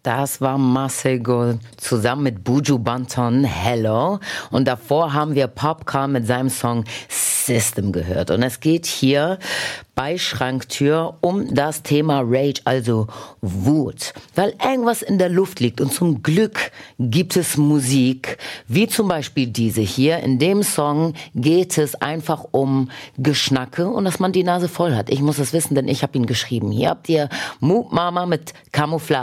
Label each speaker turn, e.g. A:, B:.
A: Das war Masego zusammen mit Buju Banton, Hello. Und davor haben wir Popcorn mit seinem Song System gehört. Und es geht hier bei Schranktür um das Thema Rage, also Wut. Weil irgendwas in der Luft liegt. Und zum Glück gibt es Musik, wie zum Beispiel diese hier. In dem Song geht es einfach um Geschnacke und dass man die Nase voll hat. Ich muss es wissen, denn ich habe ihn geschrieben. Hier habt ihr Moop Mama mit Camouflage.